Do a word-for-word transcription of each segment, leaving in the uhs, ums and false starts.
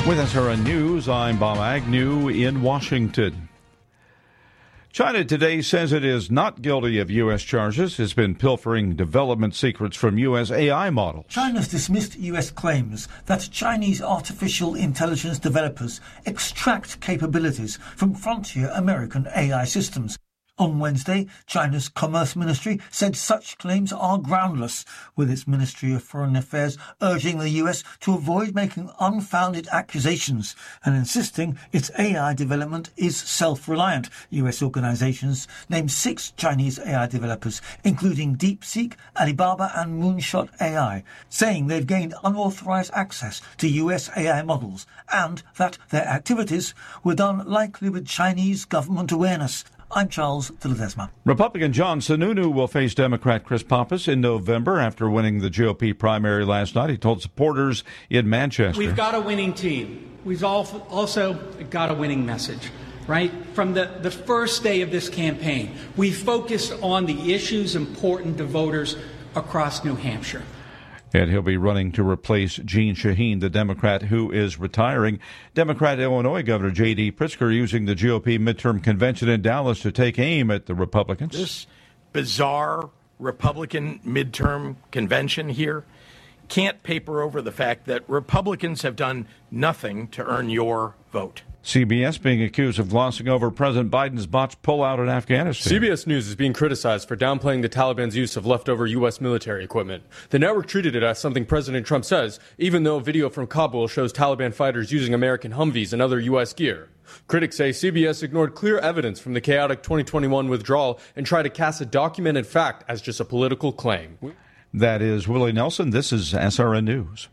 With S R N News, I'm Bob Agnew in Washington. China today says it is not guilty of U S charges. It's been pilfering development secrets from U S A I models. China's dismissed U S claims that Chinese artificial intelligence developers extract capabilities from frontier American A I systems. On Wednesday, China's Commerce Ministry said such claims are groundless, with its Ministry of Foreign Affairs urging the U S to avoid making unfounded accusations and insisting its A I development is self-reliant. U S organizations named six Chinese A I developers, including DeepSeek, Alibaba and Moonshot A I, saying they've gained unauthorized access to U S A I models and that their activities were done likely with Chinese government awareness. I'm Charles de Ledesma. Republican John Sununu will face Democrat Chris Pappas in November after winning the G O P primary last night. He told supporters in Manchester. We've got a winning team. We've also got a winning message, right? From the, the first day of this campaign, we focused on the issues important to voters across New Hampshire. And he'll be running to replace Jeanne Shaheen, the Democrat who is retiring. Democrat Illinois Governor J D. Pritzker using the G O P midterm convention in Dallas to take aim at the Republicans. This bizarre Republican midterm convention here can't paper over the fact that Republicans have done nothing to earn your vote. C B S being accused of glossing over President Biden's botched pullout in Afghanistan. C B S News is being criticized for downplaying the Taliban's use of leftover U S military equipment. The network treated it as something President Trump says, even though video from Kabul shows Taliban fighters using American Humvees and other U S gear. Critics say C B S ignored clear evidence from the chaotic twenty twenty-one withdrawal and tried to cast a documented fact as just a political claim. That is Willie Nelson. This is S R N News.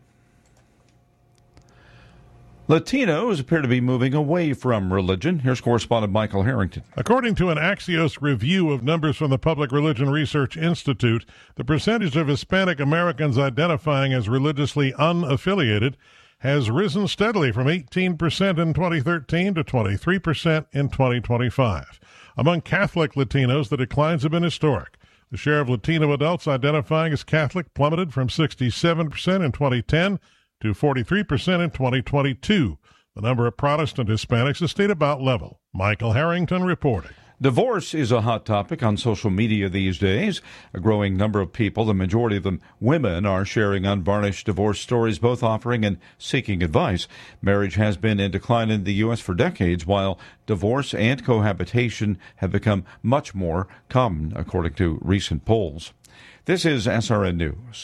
Latinos appear to be moving away from religion. Here's correspondent Michael Harrington. According to an Axios review of numbers from the Public Religion Research Institute, the percentage of Hispanic Americans identifying as religiously unaffiliated has risen steadily from eighteen percent in twenty thirteen to twenty-three percent in twenty twenty-five. Among Catholic Latinos, the declines have been historic. The share of Latino adults identifying as Catholic plummeted from sixty-seven percent in twenty ten to forty-three percent in twenty twenty-two. The number of Protestant Hispanics has stayed about level. Michael Harrington reporting. Divorce is a hot topic on social media these days. A growing number of people, the majority of them women, are sharing unvarnished divorce stories, both offering and seeking advice. Marriage has been in decline in the U S for decades, while divorce and cohabitation have become much more common, according to recent polls. This is S R N News.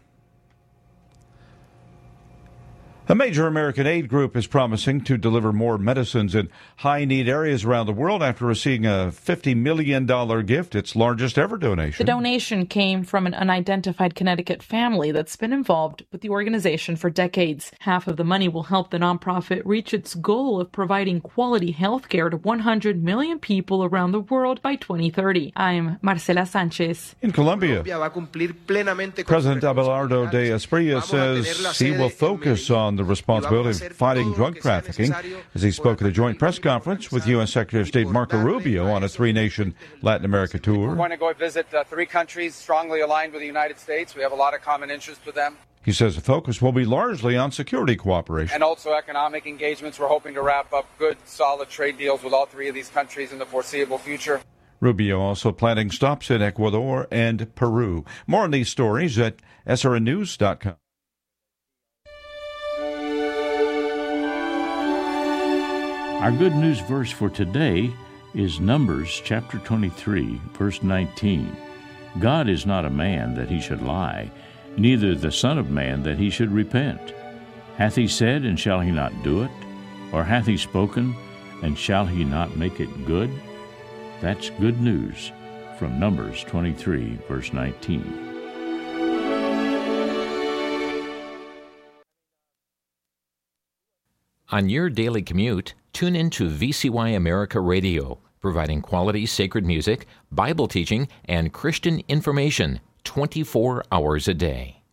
A major American aid group is promising to deliver more medicines in high-need areas around the world after receiving a fifty million dollars gift, its largest ever donation. The donation came from an unidentified Connecticut family that's been involved with the organization for decades. Half of the money will help the nonprofit reach its goal of providing quality health care to one hundred million people around the world by twenty thirty. I'm Marcela Sanchez. In Colombia, President Abelardo de Espriella says he will focus on the responsibility of fighting drug trafficking as he spoke at a joint press conference with U S Secretary of State Marco Rubio on a three-nation Latin America tour. We're going to go visit uh, three countries strongly aligned with the United States. We have a lot of common interests with them. He says the focus will be largely on security cooperation. And also economic engagements. We're hoping to wrap up good, solid trade deals with all three of these countries in the foreseeable future. Rubio also planning stops in Ecuador and Peru. More on these stories at S R N news dot com. Our good news verse for today is Numbers chapter twenty-three, verse nineteen. God is not a man that he should lie, neither the Son of Man that he should repent. Hath he said, and shall he not do it? Or hath he spoken, and shall he not make it good? That's good news from Numbers twenty-three, verse nineteen. On your daily commute, tune in to V C Y America Radio, providing quality sacred music, Bible teaching, and Christian information twenty-four hours a day.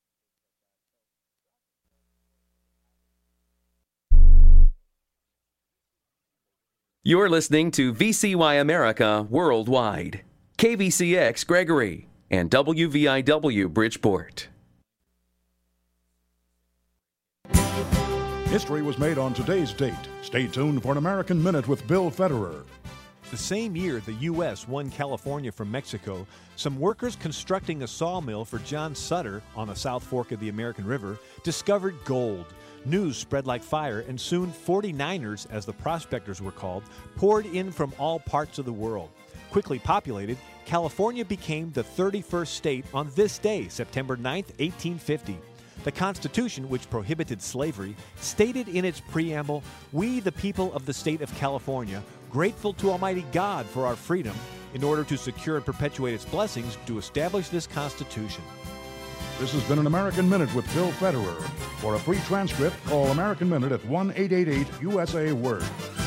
You're listening to V C Y America Worldwide, K V C X Gregory, and W V I W Bridgeport. History was made on today's date. Stay tuned for an American Minute with Bill Federer. The same year the U S won California from Mexico, some workers constructing a sawmill for John Sutter on the South Fork of the American River discovered gold. News spread like fire, and soon forty-niners, as the prospectors were called, poured in from all parts of the world. Quickly populated, California became the thirty-first state on this day, September ninth, eighteen fifty. The Constitution, which prohibited slavery, stated in its preamble, "We, the people of the state of California, grateful to Almighty God for our freedom, in order to secure and perpetuate its blessings, do establish this Constitution." This has been an American Minute with Bill Federer. For a free transcript, call American Minute at one eight eight eight U S A Word.